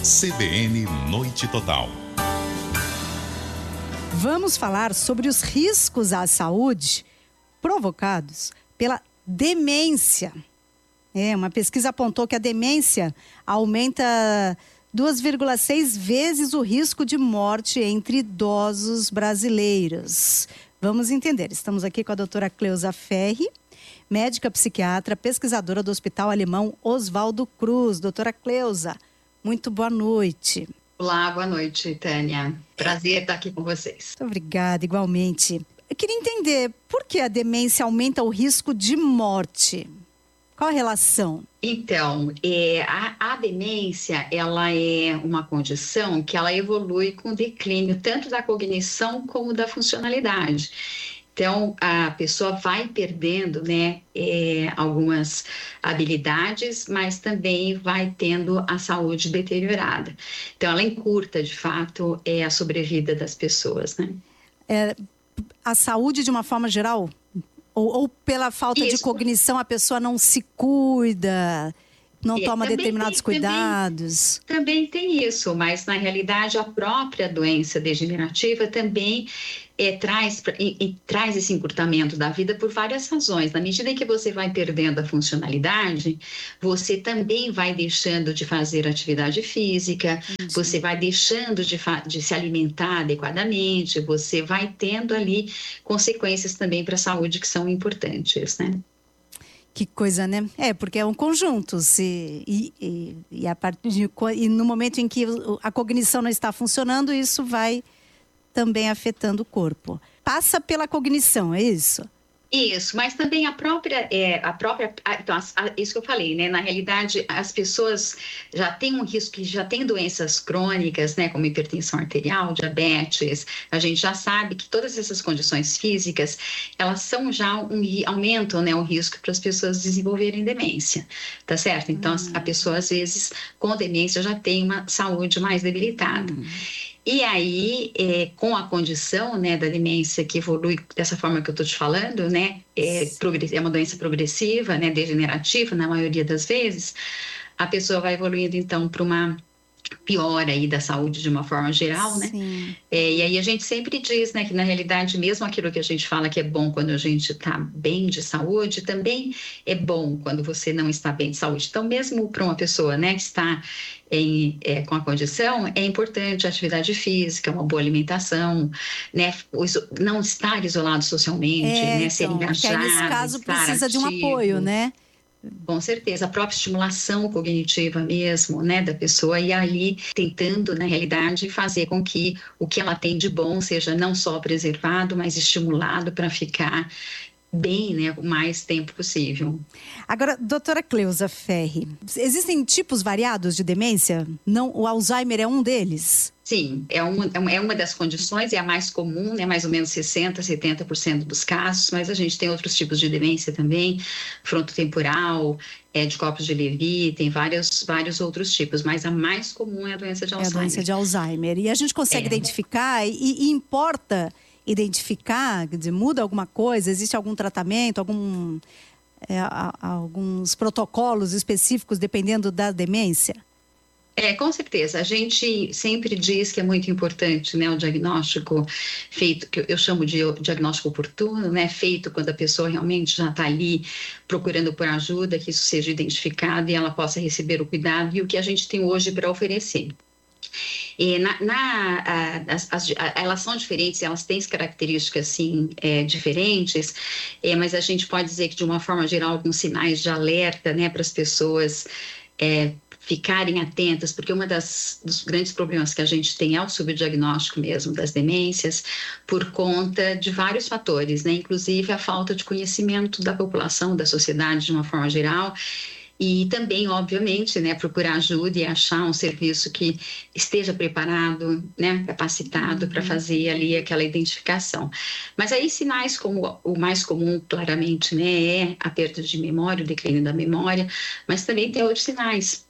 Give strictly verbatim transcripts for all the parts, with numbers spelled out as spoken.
C B N Noite Total. Vamos falar sobre os riscos à saúde provocados pela demência. É, uma pesquisa apontou que a demência aumenta duas vírgula seis vezes o risco de morte entre idosos brasileiros. Vamos entender. Estamos aqui com a doutora Cleusa Ferri, médica psiquiatra, pesquisadora do Hospital Alemão Oswaldo Cruz. Doutora Cleusa, muito boa noite. Olá, boa noite, Tânia. Prazer estar aqui com vocês. Muito obrigada, igualmente. Eu queria entender por que a demência aumenta o risco de morte. Qual a relação? Então, é, a, a demência, ela é uma condição que ela evolui com o declínio tanto da cognição como da funcionalidade. Então, a pessoa vai perdendo, né, é, algumas habilidades, mas também vai tendo a saúde deteriorada. Então, ela encurta, de fato, é, a sobrevida das pessoas, né? É, a saúde, de uma forma geral? Ou, ou pela falta Isso. de cognição, a pessoa não se cuida, não é, toma determinados tem, cuidados? Também, também tem isso, mas, na realidade, a própria doença degenerativa também É, traz, e, e, traz esse encurtamento da vida por várias razões. Na medida em que você vai perdendo a funcionalidade, você também vai deixando de fazer atividade física, Sim. você vai deixando de, de se alimentar adequadamente, você vai tendo ali consequências também para a saúde que são importantes, né? Que coisa, né? É, porque é um conjunto. Se, e, e, e, a partir de, e no momento em que a cognição não está funcionando, isso vai também afetando o corpo. Passa pela cognição, é isso? Isso, mas também a própria, é, a própria, então, a, a, isso que eu falei, né? Na realidade, as pessoas já têm um risco, que já têm doenças crônicas, né? Como hipertensão arterial, diabetes. A gente já sabe que todas essas condições físicas, elas são já um, aumentam, né, o risco para as pessoas desenvolverem demência, tá certo? Então, hum. a pessoa, às vezes, com demência, já tem uma saúde mais debilitada. Hum. E aí, é, com a condição, né, da demência que evolui dessa forma que eu estou te falando, né, é, é uma doença progressiva, né, degenerativa, na maioria das vezes, a pessoa vai evoluindo, então, para uma piora aí da saúde de uma forma geral, né? É, e aí a gente sempre diz, né, que na realidade, mesmo aquilo que a gente fala que é bom quando a gente está bem de saúde, também é bom quando você não está bem de saúde. Então, mesmo para uma pessoa, né, que está em, é, com a condição, é importante a atividade física, uma boa alimentação, né, não estar isolado socialmente, é, né, então, ser engajado, nesse caso precisa ativo. de um apoio, né? Com certeza, a própria estimulação cognitiva mesmo, né, da pessoa, e ali tentando, na realidade, fazer com que o que ela tem de bom seja não só preservado, mas estimulado para ficar bem, né, o mais tempo possível. Agora, doutora Cleusa Ferri, existem tipos variados de demência? Não, o Alzheimer é um deles? Sim, é uma, é uma das condições, é a mais comum, né, mais ou menos sessenta, setenta por cento dos casos, mas a gente tem outros tipos de demência também, frontotemporal, é, de Corpus de Levy, tem vários, vários outros tipos, mas a mais comum é a doença de Alzheimer. É a doença de Alzheimer. E a gente consegue é. identificar e, e importa identificar, quer dizer, muda alguma coisa, existe algum tratamento, algum, é, a, a, alguns protocolos específicos dependendo da demência? É, com certeza. A gente sempre diz que é muito importante, né, o diagnóstico feito, que eu chamo de diagnóstico oportuno, né, feito quando a pessoa realmente já está ali procurando por ajuda, que isso seja identificado e ela possa receber o cuidado e o que a gente tem hoje para oferecer. E na, na, a, as, as, elas são diferentes, elas têm características assim, é, diferentes, é, mas a gente pode dizer que de uma forma geral alguns sinais de alerta, né, para as pessoas é, ficarem atentas, porque uma das dos grandes problemas que a gente tem é o subdiagnóstico mesmo das demências, por conta de vários fatores, né, inclusive a falta de conhecimento da população, da sociedade de uma forma geral. E também, obviamente, né, procurar ajuda e achar um serviço que esteja preparado, né, capacitado uhum. para fazer ali aquela identificação. Mas aí sinais como o mais comum, claramente, né, é a perda de memória, o declínio da memória, mas também tem outros sinais.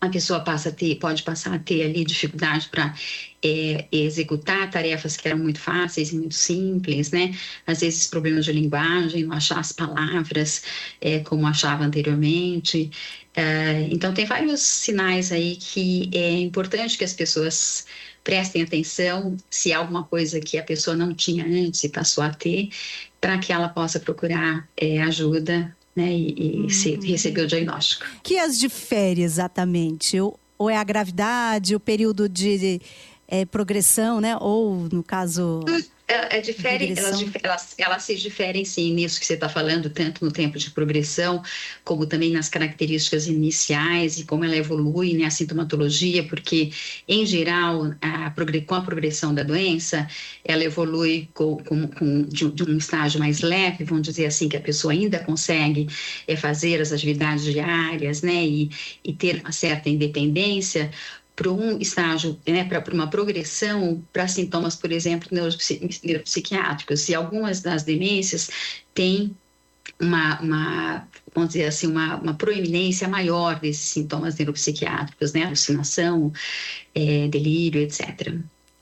a pessoa passa a ter, pode passar a ter ali dificuldade para é, executar tarefas que eram muito fáceis e muito simples, né? Às vezes problemas de linguagem, não achar as palavras é, como achava anteriormente. É, então tem vários sinais aí que é importante que as pessoas prestem atenção se há alguma coisa que a pessoa não tinha antes e passou a ter, para que ela possa procurar é, ajuda, né, e, e uhum. se, receber o diagnóstico. O que as difere exatamente? Ou, ou é a gravidade, o período de é, progressão, né? Ou, no caso... É, é difere, elas, elas, elas se diferem, sim, nisso que você está falando, tanto no tempo de progressão, como também nas características iniciais e como ela evolui, né, a sintomatologia, porque, em geral, a, com a progressão da doença, ela evolui com, com, com, de, de um estágio mais leve, vamos dizer assim, que a pessoa ainda consegue é, fazer as atividades diárias, né, e, e ter uma certa independência, para um estágio, né, para uma progressão para sintomas, por exemplo, neuropsiquiátricos. E algumas das demências têm uma, uma vamos dizer assim, uma, uma proeminência maior desses sintomas neuropsiquiátricos, né, alucinação, é, delírio, etcétera.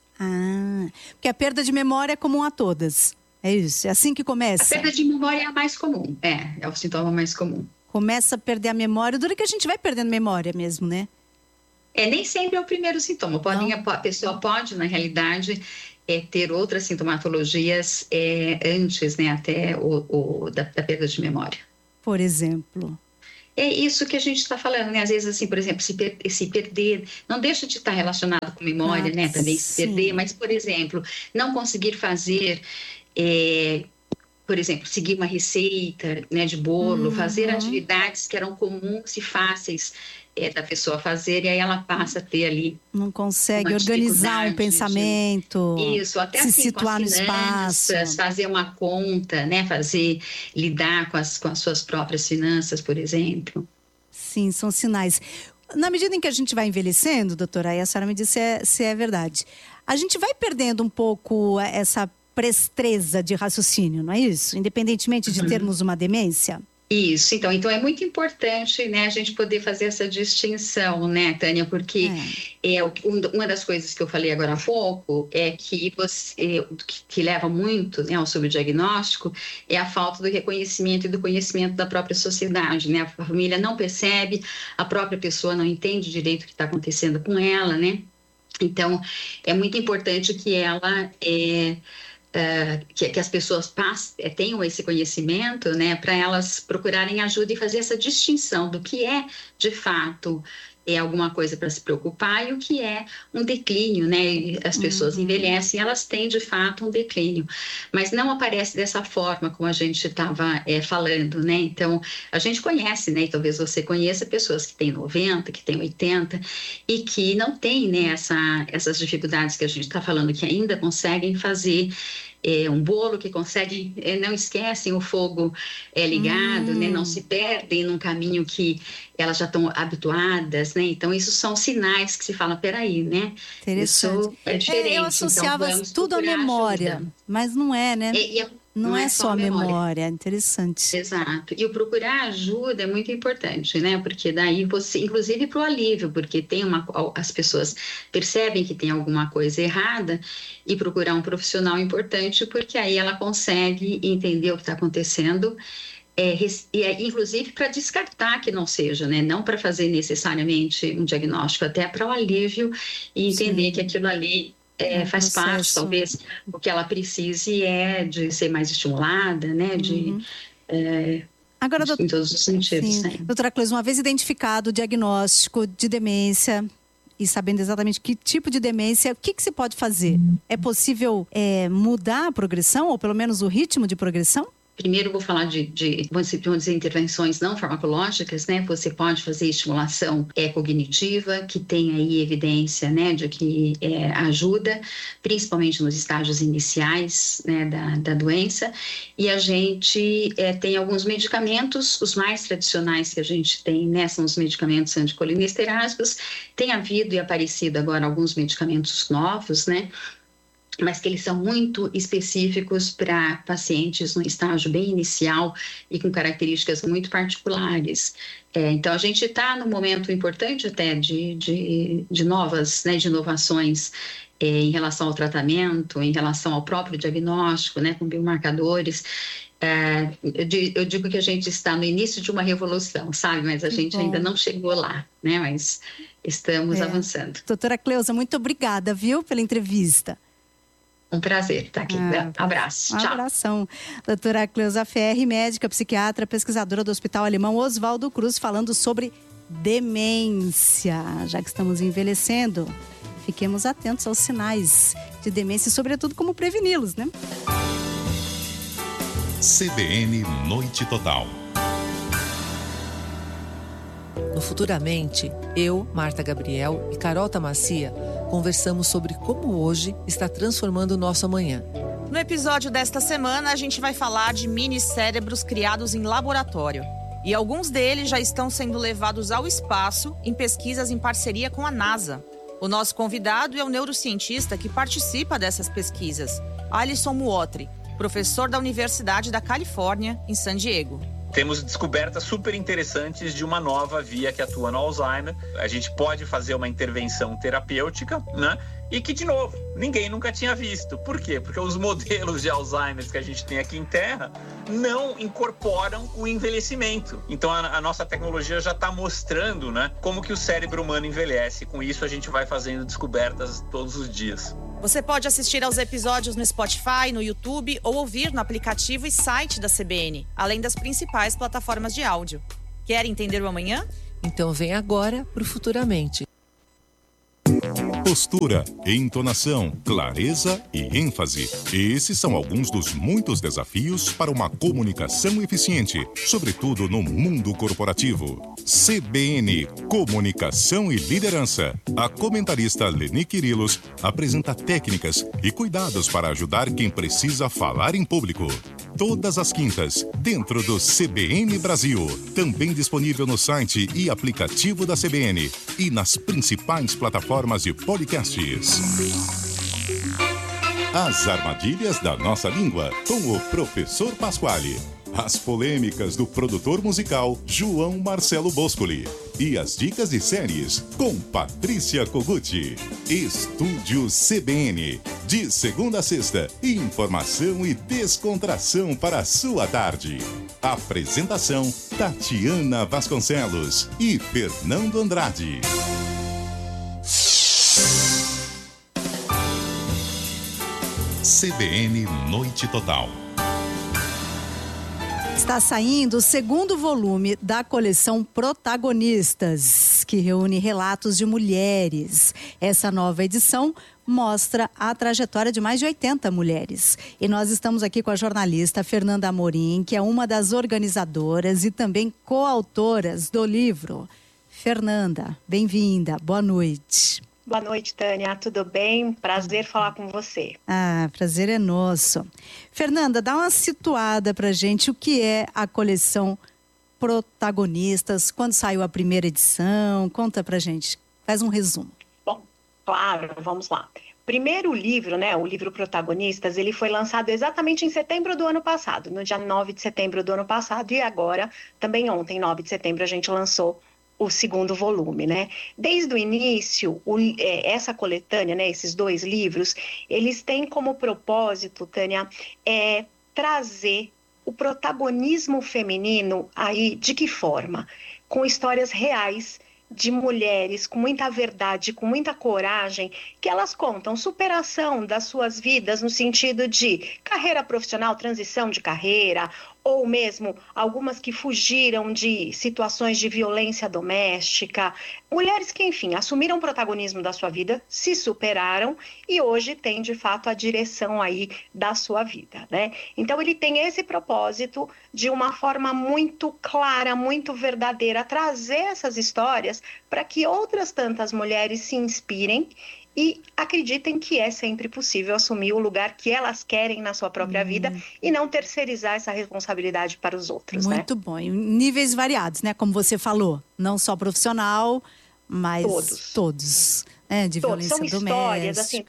Ah, porque a perda de memória é comum a todas. É isso? É assim que começa? A perda de memória é a mais comum, é, é o sintoma mais comum. Começa a perder a memória, dura que a gente vai perdendo memória mesmo, né? É, nem sempre é o primeiro sintoma. Pode, a pessoa pode, na realidade, é, ter outras sintomatologias é, antes, né, até o, o da, da perda de memória. Por exemplo? É isso que a gente está falando, né? Às vezes, assim, por exemplo, se, per se perder, não deixa de estar relacionado com memória, ah, né? Também se perder, mas, por exemplo, não conseguir fazer... É, por exemplo, seguir uma receita, né, de bolo, uhum. fazer atividades que eram comuns e fáceis é, da pessoa fazer, e aí ela passa a ter ali... Não consegue organizar um pensamento, de, isso, até se assim, situar com no espaço. Fazer uma conta, né, fazer, lidar com as, com as suas próprias finanças, por exemplo. Sim, são sinais. Na medida em que a gente vai envelhecendo, doutora, aí a senhora me disse se é, se é verdade, a gente vai perdendo um pouco essa prestreza de raciocínio, não é isso? Independentemente de termos uma demência? Isso, então, então é muito importante, né, a gente poder fazer essa distinção, né, Tânia, porque é. É, uma das coisas que eu falei agora há pouco é que, você, que, que leva muito, né, ao subdiagnóstico é a falta do reconhecimento e do conhecimento da própria sociedade, né, a família não percebe, a própria pessoa não entende direito o que está acontecendo com ela, né, então é muito importante que ela... É, Uh, que, que as pessoas passem, tenham esse conhecimento, né, para elas procurarem ajuda e fazer essa distinção do que é, de fato, é alguma coisa para se preocupar e o que é um declínio, né? As pessoas uhum. envelhecem, elas têm, de fato, um declínio, mas não aparece dessa forma como a gente estava é, falando, né? Então, a gente conhece, né? E talvez você conheça pessoas que têm noventa, que têm oitenta e que não têm, né, essa, essas dificuldades que a gente está falando, que ainda conseguem fazer É, um bolo, que conseguem, é, não esquecem o fogo é, ligado, hum. né, não se perdem num caminho que elas já estão habituadas, né? Então, isso são sinais que se fala, peraí, né? Interessante. Isso é diferente. É, eu associava então, tudo à memória, ajuda. Mas não é, né? É, e a, não, não é, é só a memória. memória, interessante. Exato. E o procurar ajuda é muito importante, né? Porque daí você, inclusive para o alívio, porque tem uma, as pessoas percebem que tem alguma coisa errada e procurar um profissional é importante, porque aí ela consegue entender o que está acontecendo, é, é, inclusive para descartar que não seja, né? Não para fazer necessariamente um diagnóstico, até para o alívio e entender Sim. que aquilo ali é, é faz processo. parte, talvez o que ela precise é de ser mais estimulada, né? De, uhum. é, Agora, em todos os sentidos. Sim. Né? Doutora Cleusa, uma vez identificado o diagnóstico de demência e sabendo exatamente que tipo de demência, o que, que se pode fazer? Uhum. É possível é, mudar a progressão, ou pelo menos o ritmo de progressão? Primeiro, vou falar de, de, vamos dizer, intervenções não farmacológicas, né? Você pode fazer estimulação é, cognitiva, que tem aí evidência, né, de que é, ajuda, principalmente nos estágios iniciais, né, da, da doença. E a gente é, tem alguns medicamentos, os mais tradicionais que a gente tem, né, são os medicamentos anticolinesteráticos. Tem havido e aparecido agora alguns medicamentos novos, né? mas que eles são muito específicos para pacientes no estágio bem inicial e com características muito particulares. É, então, a gente está num momento importante até de, de, de novas, né, de inovações é, em relação ao tratamento, em relação ao próprio diagnóstico, né, com biomarcadores. É, eu digo que a gente está no início de uma revolução, sabe? Mas a gente ainda não chegou lá, né? Mas estamos é. avançando. Doutora Cleusa, muito obrigada, viu, pela entrevista. Um prazer estar aqui. Ah, Abraço. Um Tchau. Abração. Doutora Cleusa Ferri, médica, psiquiatra, pesquisadora do Hospital Alemão Oswaldo Cruz, falando sobre demência. Já que estamos envelhecendo, fiquemos atentos aos sinais de demência e, sobretudo, como preveni-los, né? C B N Noite Total. No Futuramente, eu, Marta Gabriel e Carol Tamacia conversamos sobre como hoje está transformando o nosso amanhã. No episódio desta semana, a gente vai falar de mini-cérebros criados em laboratório. E alguns deles já estão sendo levados ao espaço em pesquisas em parceria com a NASA. O nosso convidado é o neurocientista que participa dessas pesquisas, Alisson Muotri, professor da Universidade da Califórnia, em San Diego. Temos descobertas super interessantes de uma nova via que atua no Alzheimer. A gente pode fazer uma intervenção terapêutica, né? E que, de novo, ninguém nunca tinha visto. Por quê? Porque os modelos de Alzheimer que a gente tem aqui em Terra não incorporam o envelhecimento. Então, a, a nossa tecnologia já está mostrando, né, como que o cérebro humano envelhece. Com isso, a gente vai fazendo descobertas todos os dias. Você pode assistir aos episódios no Spotify, no YouTube ou ouvir no aplicativo e site da C B N, além das principais plataformas de áudio. Quer entender o amanhã? Então vem agora pro Futuramente. Postura, entonação, clareza e ênfase. Esses são alguns dos muitos desafios para uma comunicação eficiente, sobretudo no mundo corporativo. C B N Comunicação e Liderança. A comentarista Leni Quirilos apresenta técnicas e cuidados para ajudar quem precisa falar em público. Todas as quintas, dentro do C B N Brasil. Também disponível no site e aplicativo da C B N e nas principais plataformas de podcasts. As armadilhas da nossa língua, com o professor Pasquale. As polêmicas do produtor musical João Marcelo Boscoli. E as dicas de séries com Patrícia Koguchi. Estúdio C B N. De segunda a sexta, informação e descontração para a sua tarde. Apresentação Tatiana Vasconcelos e Fernando Andrade. C B N Noite Total. Está saindo o segundo volume da coleção Protagonistas, que reúne relatos de mulheres. Essa nova edição mostra a trajetória de mais de oitenta mulheres. E nós estamos aqui com a jornalista Fernanda Amorim, que é uma das organizadoras e também coautoras do livro. Fernanda, bem-vinda, boa noite. Boa noite, Tânia. Tudo bem? Prazer falar com você. Ah, prazer é nosso. Fernanda, dá uma situada pra gente o que é a coleção Protagonistas, quando saiu a primeira edição, conta pra gente, faz um resumo. Bom, claro, vamos lá. Primeiro livro, né, o livro Protagonistas, ele foi lançado exatamente em setembro do ano passado, no dia nove de setembro do ano passado, e agora, também ontem, nove de setembro, a gente lançou o segundo volume, né? Desde o início, o, é, essa coletânea, né, esses dois livros, eles têm como propósito, Tânia, é, trazer o protagonismo feminino aí, de que forma? Com histórias reais de mulheres com muita verdade, com muita coragem, que elas contam superação das suas vidas no sentido de carreira profissional, transição de carreira, ou mesmo algumas que fugiram de situações de violência doméstica. Mulheres que, enfim, assumiram o protagonismo da sua vida, se superaram e hoje têm, de fato, a direção aí da sua vida, né? Então, ele tem esse propósito de uma forma muito clara, muito verdadeira, trazer essas histórias para que outras tantas mulheres se inspirem e acreditem que é sempre possível assumir o lugar que elas querem na sua própria hum. vida e não terceirizar essa responsabilidade para os outros. Muito né? bom. Em níveis variados, né? Como você falou, não só profissional, mas todos. Todos. É, de todos. violência São doméstica. histórias, assim, do que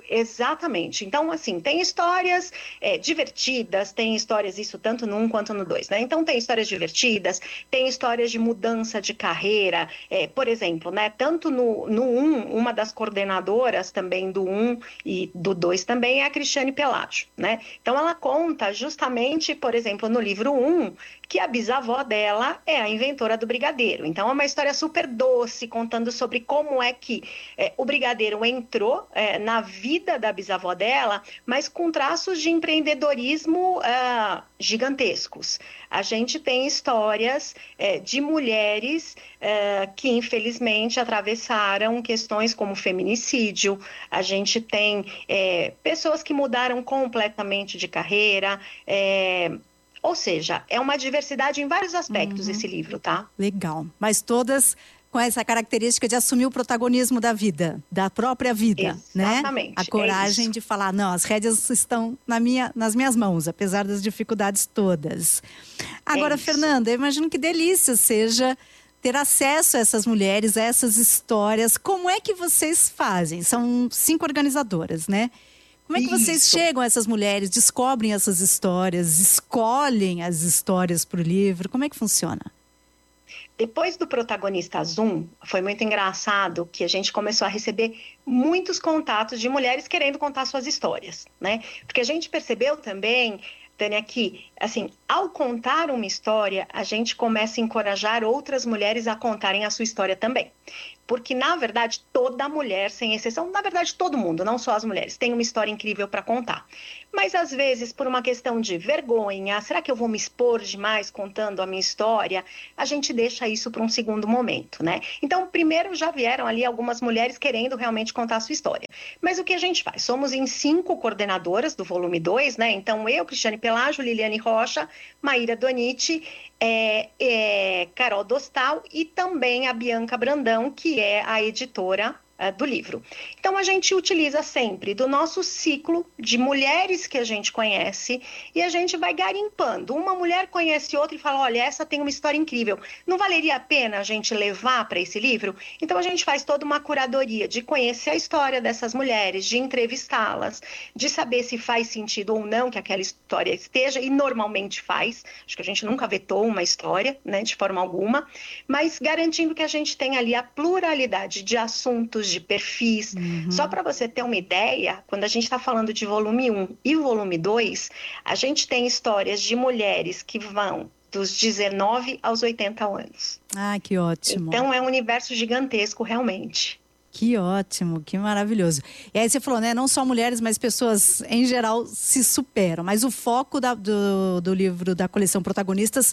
exatamente. Então, assim, tem histórias é, divertidas, tem histórias, isso tanto no um quanto no dois, né? Então, tem histórias divertidas, tem histórias de mudança de carreira, é, por exemplo, né? Tanto no, no um, uma das coordenadoras também do um e do dois também é a Cristiane Pelágio, né? Então, ela conta justamente, por exemplo, no livro um, que a bisavó dela é a inventora do brigadeiro. Então, é uma história super doce, contando sobre como é que é, o brigadeiro entrou é, na vida da bisavó dela, mas com traços de empreendedorismo uh, gigantescos. A gente tem histórias é, de mulheres é, que, infelizmente, atravessaram questões como feminicídio. A gente tem é, pessoas que mudaram completamente de carreira, é, ou seja, é uma diversidade em vários aspectos uhum. esse livro, tá? Legal. Mas todas com essa característica de assumir o protagonismo da vida, da própria vida, Exatamente, né? A coragem é de falar, não, as rédeas estão na minha, nas minhas mãos, apesar das dificuldades todas. Agora, é Fernanda, eu imagino que delícia seja ter acesso a essas mulheres, a essas histórias. Como é que vocês fazem? São cinco organizadoras, né? Como é que vocês Isso. chegam a essas mulheres, descobrem essas histórias, escolhem as histórias para o livro? Como é que funciona? Depois do Protagonista Zoom, foi muito engraçado que a gente começou a receber muitos contatos de mulheres querendo contar suas histórias, né? Porque a gente percebeu também, Tânia, que, assim, ao contar uma história, a gente começa a encorajar outras mulheres a contarem a sua história também. Porque, na verdade, toda mulher, sem exceção, na verdade, todo mundo, não só as mulheres, tem uma história incrível para contar. Mas, às vezes, por uma questão de vergonha, será que eu vou me expor demais contando a minha história? A gente deixa isso para um segundo momento, né? Então, primeiro já vieram ali algumas mulheres querendo realmente contar a sua história. Mas o que a gente faz? Somos em cinco coordenadoras do volume dois, né? Então, eu, Cristiane Pelágio, Liliane Rocha, Maíra Doniti, é, é, Carol Dostal e também a Bianca Brandão, que é a editora uh, do livro. Então, a gente utiliza sempre do nosso ciclo de mulheres que a gente conhece e a gente vai garimpando. Uma mulher conhece outra e fala, olha, essa tem uma história incrível. Não valeria a pena a gente levar para esse livro? Então, a gente faz toda uma curadoria de conhecer a história dessas mulheres, de entrevistá-las, de saber se faz sentido ou não que aquela história esteja, e normalmente faz. Acho que a gente nunca vetou uma história, né, de forma alguma, mas garantindo que a gente tem ali a pluralidade de assuntos, de perfis. Uhum. Só para você ter uma ideia, quando a gente está falando de volume um e volume dois, a gente tem histórias de mulheres que vão dos dezenove aos oitenta anos. Ah, que ótimo. Então é um universo gigantesco, realmente. Que ótimo, que maravilhoso. E aí você falou, né, não só mulheres, mas pessoas em geral se superam. Mas o foco da, do, do livro da coleção Protagonistas,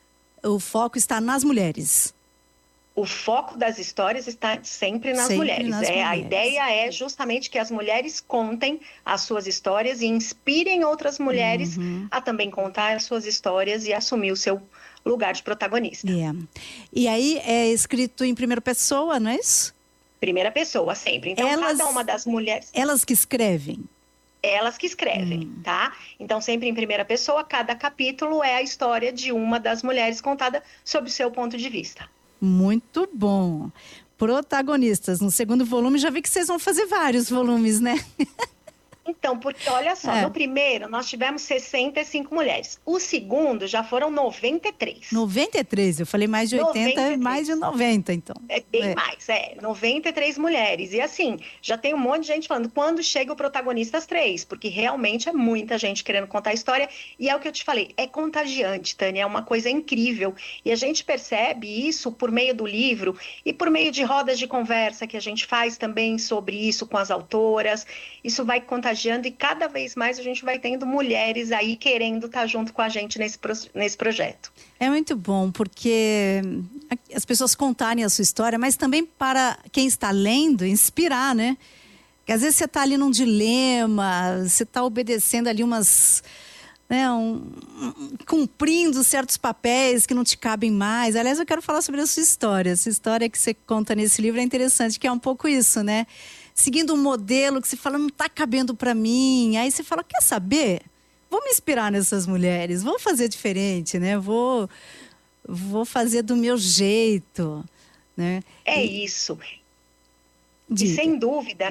o foco está nas mulheres. O foco das histórias está sempre nas sempre mulheres. Nas é, mulheres. A ideia é justamente que as mulheres contem as suas histórias e inspirem outras mulheres uhum. a também contar as suas histórias e assumir o seu lugar de protagonista. Yeah. E aí é escrito em primeira pessoa, não é isso? Primeira pessoa, sempre. Então, elas, cada uma das mulheres... Elas que escrevem? Elas que escrevem, hum. tá? Então, sempre em primeira pessoa, cada capítulo é a história de uma das mulheres contada sob o seu ponto de vista. Muito bom. Protagonistas. No segundo volume, já vi que vocês vão fazer vários volumes, né? Então, porque olha só, é. no primeiro nós tivemos sessenta e cinco mulheres. O segundo já foram noventa e três. noventa e três? Eu falei mais de oitenta, noventa e três. Mais de noventa, então. É bem é. mais, é. noventa e três mulheres. E assim, já tem um monte de gente falando, quando chega o Protagonistas três? Porque realmente é muita gente querendo contar a história. E é o que eu te falei, é contagiante, Tânia, é uma coisa incrível. E a gente percebe isso por meio do livro e por meio de rodas de conversa que a gente faz também sobre isso com as autoras. Isso vai contagiando e cada vez mais a gente vai tendo mulheres aí querendo estar junto com a gente nesse, pro, nesse projeto. É muito bom, porque as pessoas contarem a sua história, mas também para quem está lendo, inspirar, né? Porque às vezes você está ali num dilema, você está obedecendo ali umas... Né, um, um, cumprindo certos papéis que não te cabem mais. Aliás, eu quero falar sobre a sua história. Essa história que você conta nesse livro é interessante, que é um pouco isso, né? Seguindo um modelo que você fala, não está cabendo para mim. Aí você fala, quer saber? Vou me inspirar nessas mulheres, vou fazer diferente, né? Vou, vou fazer do meu jeito, né? É e... isso. Diga. E sem dúvida, né?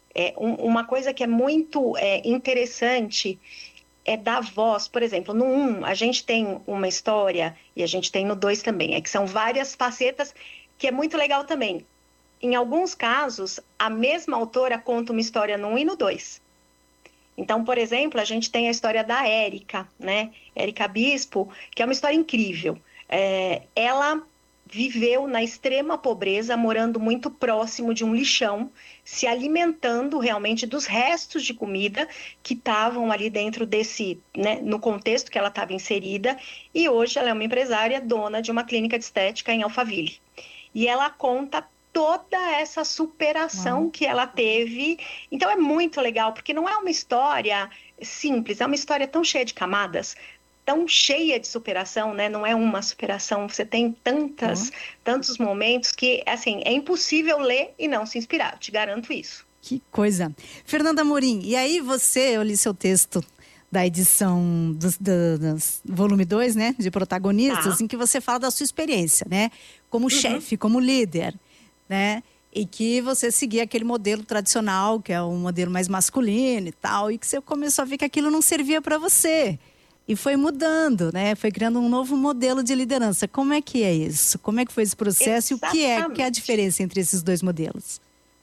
É, um, uma coisa que é muito é, interessante é dar voz. Por exemplo, no um, a gente tem uma história, e a gente tem no dois também, é que são várias facetas, que é muito legal também. Em alguns casos, a mesma autora conta uma história no um e no dois. Então, por exemplo, a gente tem a história da Érica, né? Érica Bispo, que é uma história incrível. É, ela viveu na extrema pobreza, morando muito próximo de um lixão, se alimentando realmente dos restos de comida que estavam ali dentro desse, né, no contexto que ela estava inserida. E hoje ela é uma empresária, dona de uma clínica de estética em Alphaville. E ela conta toda essa superação Uau. que ela teve. Então é muito legal, porque não é uma história simples, é uma história tão cheia de camadas, tão cheia de superação, né? Não é uma superação, você tem tantas, uhum. tantos momentos que, assim, é impossível ler e não se inspirar, eu te garanto isso. Que coisa. Fernanda Amorim, e aí você, eu li seu texto da edição do, do, do volume dois, né? De protagonistas, ah. em que você fala da sua experiência, né? Como uhum. chefe, como líder, né? E que você seguia aquele modelo tradicional, que é um modelo mais masculino e tal, e que você começou a ver que aquilo não servia para você. E foi mudando, né? Foi criando um novo modelo de liderança. Como é que é isso? Como é que foi esse processo? Exatamente. E o que é, que é a diferença entre esses dois modelos?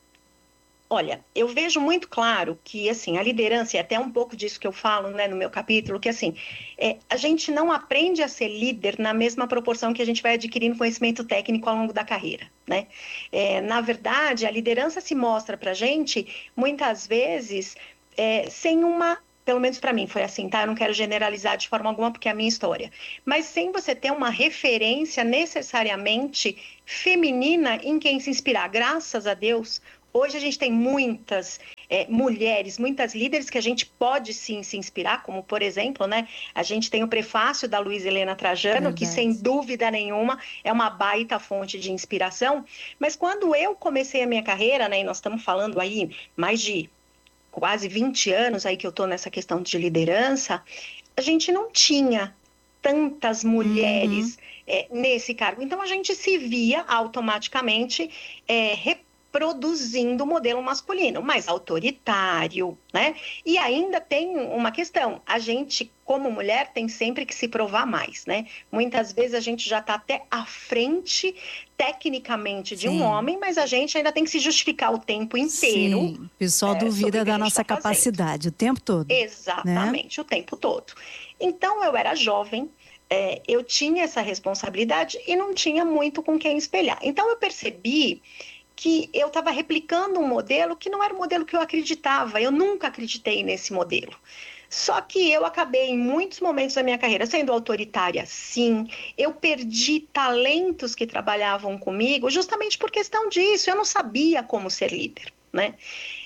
Olha, eu vejo muito claro que, assim, a liderança, e até um pouco disso que eu falo, né, no meu capítulo, que, assim, é, a gente não aprende a ser líder na mesma proporção que a gente vai adquirindo conhecimento técnico ao longo da carreira, né? É, na verdade, a liderança se mostra pra gente, muitas vezes, é, sem uma... Pelo menos para mim foi assim, tá? Eu não quero generalizar de forma alguma porque é a minha história. Mas sem você ter uma referência necessariamente feminina em quem se inspirar. Graças a Deus, hoje a gente tem muitas é, mulheres, muitas líderes que a gente pode sim se inspirar, como por exemplo, né? A gente tem o prefácio da Luísa Helena Trajano, Verdade. que sem dúvida nenhuma é uma baita fonte de inspiração. Mas quando eu comecei a minha carreira, né? E nós estamos falando aí mais de quase vinte anos aí que eu estou nessa questão de liderança, a gente não tinha tantas mulheres uhum. é, nesse cargo. Então, a gente se via automaticamente é, reproduzindo o modelo masculino, mais autoritário, né? E ainda tem uma questão, a gente, como mulher, tem sempre que se provar mais, né? Muitas vezes a gente já está até à frente, tecnicamente, de Sim. um homem, mas a gente ainda tem que se justificar o tempo inteiro. Sim, o pessoal é, duvida da nossa tá capacidade, o tempo todo. Exatamente, né? O tempo todo. Então, eu era jovem, é, eu tinha essa responsabilidade e não tinha muito com quem espelhar. Então, eu percebi que eu estava replicando um modelo que não era o modelo que eu acreditava. Eu nunca acreditei nesse modelo. Só que eu acabei, em muitos momentos da minha carreira, sendo autoritária, sim. Eu perdi talentos que trabalhavam comigo justamente por questão disso. Eu não sabia como ser líder, né?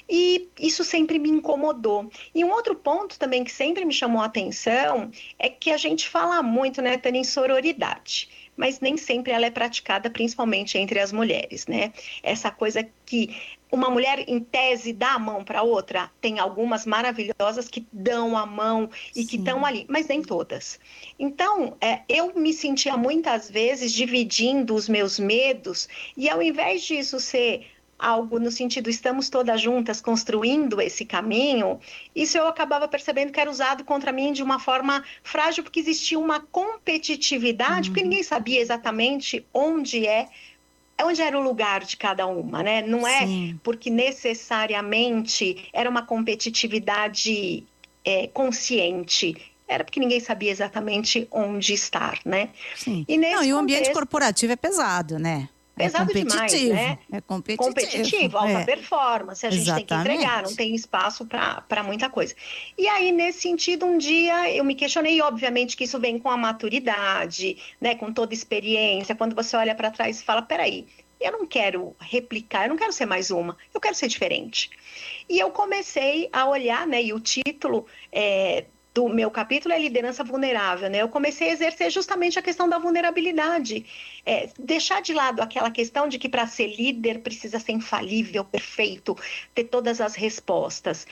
E isso sempre me incomodou. E um outro ponto também que sempre me chamou a atenção é que a gente fala muito, né, Tânia, em sororidade. Mas nem sempre ela é praticada, principalmente entre as mulheres, né? Essa coisa que uma mulher, em tese, dá a mão para outra. Tem algumas maravilhosas que dão a mão e Sim. que estão ali, mas nem todas. Então, é, eu me sentia muitas vezes dividindo os meus medos e ao invés disso ser algo no sentido, estamos todas juntas construindo esse caminho, isso eu acabava percebendo que era usado contra mim de uma forma frágil, porque existia uma competitividade, uhum. porque ninguém sabia exatamente onde é, onde era o lugar de cada uma, né? Não é Sim. porque necessariamente era uma competitividade é, consciente, era porque ninguém sabia exatamente onde estar, né? Sim. E, nesse Não, e o ambiente contexto... corporativo é pesado, né? Pesado é demais, né? É competitivo. Competitivo, alta é. performance, a gente Exatamente. tem que entregar, não tem espaço para muita coisa. E aí, nesse sentido, um dia eu me questionei, e obviamente que isso vem com a maturidade, né? Com toda experiência, quando você olha para trás e fala, peraí, eu não quero replicar, eu não quero ser mais uma, eu quero ser diferente. E eu comecei a olhar, né? E o título é, do meu capítulo é liderança vulnerável, né? Eu comecei a exercer justamente a questão da vulnerabilidade. É, deixar de lado aquela questão de que para ser líder precisa ser infalível, perfeito, ter todas as respostas.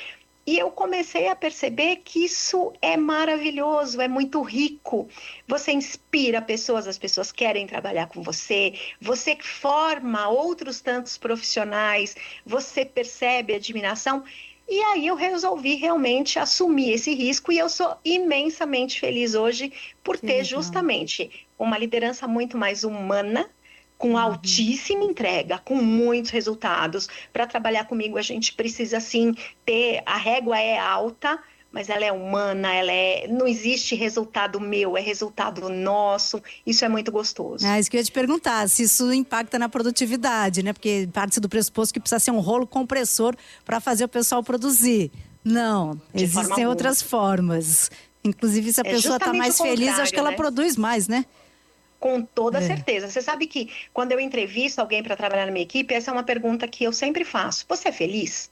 E eu comecei a perceber que isso é maravilhoso, é muito rico. Você inspira pessoas, as pessoas querem trabalhar com você, você forma outros tantos profissionais, você percebe admiração. E aí eu resolvi realmente assumir esse risco e eu sou imensamente feliz hoje por ter justamente uma liderança muito mais humana, com uhum. altíssima entrega, com muitos resultados. Para trabalhar comigo, a gente precisa, sim, ter... A régua é alta, mas ela é humana, ela é... Não existe resultado meu, é resultado nosso. Isso é muito gostoso. É isso que eu ia te perguntar, se isso impacta na produtividade, né? Porque parte do pressuposto que precisa ser um rolo compressor para fazer o pessoal produzir. Não, De existem outras formas. Inclusive, se a é pessoa está mais feliz, acho que ela né? produz mais, né? Com toda é. certeza. Você sabe que quando eu entrevisto alguém para trabalhar na minha equipe, essa é uma pergunta que eu sempre faço. Você é feliz?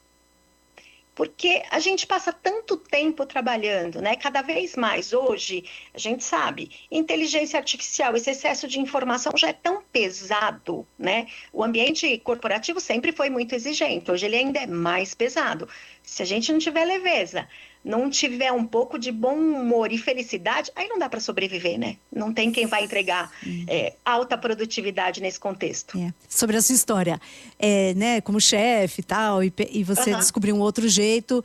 Porque a gente passa tanto tempo trabalhando, né? Cada vez mais hoje, a gente sabe, inteligência artificial, esse excesso de informação já é tão pesado, né? O ambiente corporativo sempre foi muito exigente, hoje ele ainda é mais pesado. Se a gente não tiver leveza, não tiver um pouco de bom humor e felicidade, aí não dá para sobreviver, né? Não tem quem vai entregar é, alta produtividade nesse contexto. É. Sobre a sua história, é, né, como chefe e tal, e, e você uhum. descobriu um outro jeito.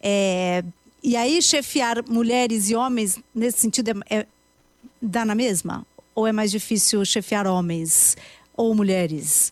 É, e aí, chefiar mulheres e homens, nesse sentido, é, é, dá na mesma? Ou é mais difícil chefiar homens ou mulheres?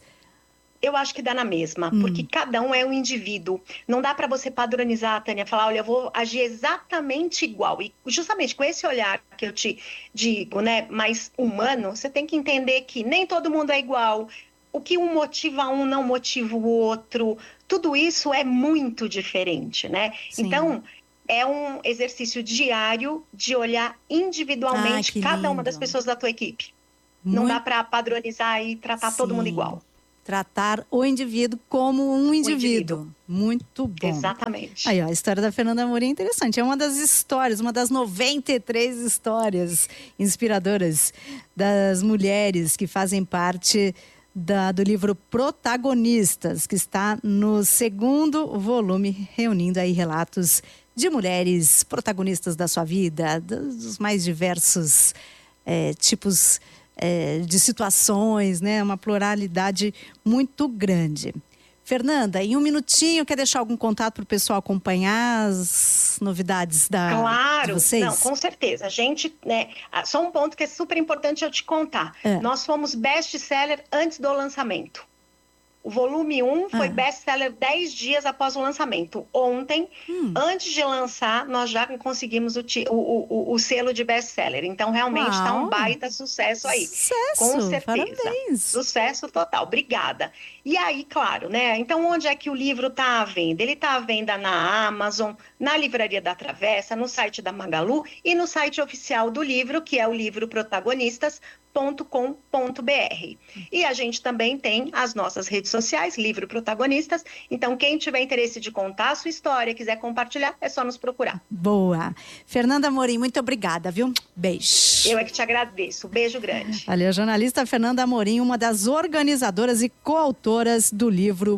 Eu acho que dá na mesma, hum. porque cada um é um indivíduo. Não dá para você padronizar, Tânia, falar, olha, eu vou agir exatamente igual. E justamente com esse olhar que eu te digo, né, mais humano, você tem que entender que nem todo mundo é igual. O que um motiva um não motiva o outro. Tudo isso é muito diferente, né? Sim. Então, é um exercício diário de olhar individualmente ah, cada uma das pessoas da tua equipe. Muito... Não dá para padronizar e tratar Sim. todo mundo igual. Tratar o indivíduo como um indivíduo. indivíduo. Muito bom. Exatamente. Aí, ó, a história da Fernanda Amorim é interessante. É uma das histórias, uma das noventa e três histórias inspiradoras das mulheres que fazem parte da, do livro Protagonistas, que está no segundo volume, reunindo aí relatos de mulheres protagonistas da sua vida, dos mais diversos é, tipos É, de situações, né? Uma pluralidade muito grande. Fernanda, em um minutinho, quer deixar algum contato para o pessoal acompanhar as novidades da, claro, de vocês? Não, com certeza. A gente, né, só um ponto que é super importante eu te contar. É. Nós fomos best-seller antes do lançamento. O volume um foi ah. best-seller dez dias após o lançamento. Ontem, hum. antes de lançar, nós já conseguimos o, o, o, o selo de best-seller. Então, realmente está um baita sucesso aí. Sucesso! Com certeza. Parabéns! Sucesso total. Obrigada. E aí, claro, né? Então, onde é que o livro está à venda? Ele está à venda na Amazon, na Livraria da Travessa, no site da Magalu e no site oficial do livro, que é o livro protagonistas ponto com ponto b r. E a gente também tem as nossas redes sociais, Livro Protagonistas. Então, quem tiver interesse de contar a sua história, quiser compartilhar, é só nos procurar. Boa. Fernanda Amorim, muito obrigada, viu? Beijo. Eu é que te agradeço. Beijo grande. Valeu, jornalista Fernanda Amorim, uma das organizadoras e coautoras do livro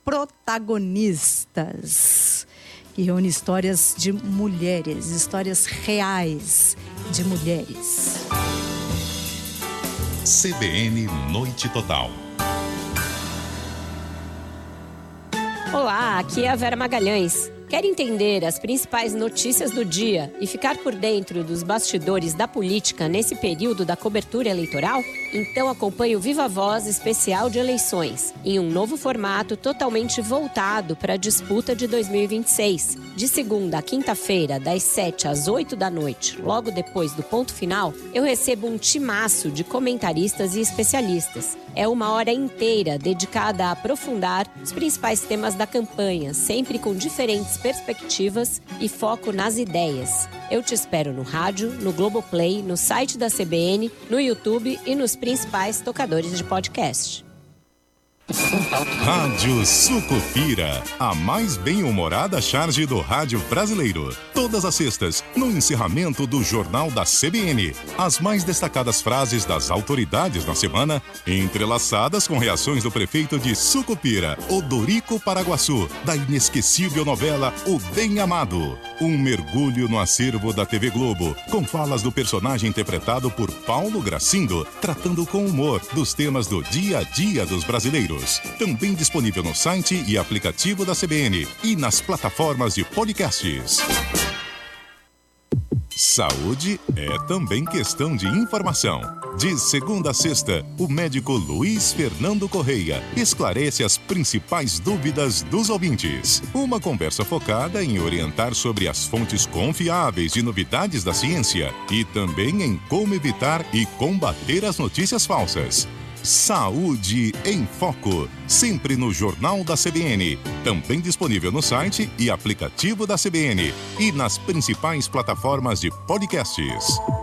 Protagonistas, que reúne histórias de mulheres, histórias reais de mulheres. C B N Noite Total. Olá, aqui é a Vera Magalhães. Quer entender as principais notícias do dia e ficar por dentro dos bastidores da política nesse período da cobertura eleitoral? Então acompanhe o Viva Voz especial de eleições, em um novo formato totalmente voltado para a disputa de dois mil e vinte e seis. De segunda a quinta-feira, das sete às oito da noite, logo depois do ponto final, eu recebo um timaço de comentaristas e especialistas. É uma hora inteira dedicada a aprofundar os principais temas da campanha, sempre com diferentes perspectivas e foco nas ideias. Eu te espero no rádio, no Globoplay, no site da C B N, no YouTube e nos principais tocadores de podcast. Rádio Sucupira, a mais bem-humorada charge do rádio brasileiro. Todas as sextas, no encerramento do Jornal da C B N. As mais destacadas frases das autoridades na semana, entrelaçadas com reações do prefeito de Sucupira, Odorico Paraguaçu, da inesquecível novela O Bem Amado. Um mergulho no acervo da T V Globo, com falas do personagem interpretado por Paulo Gracindo, tratando com humor dos temas do dia a dia dos brasileiros. Também disponível no site e aplicativo da C B N e nas plataformas de podcasts. Saúde é também questão de informação. De segunda a sexta, o médico Luiz Fernando Correia esclarece as principais dúvidas dos ouvintes. Uma conversa focada em orientar sobre as fontes confiáveis de novidades da ciência e também em como evitar e combater as notícias falsas. Saúde em Foco, sempre no Jornal da C B N, também disponível no site e aplicativo da C B N e nas principais plataformas de podcasts.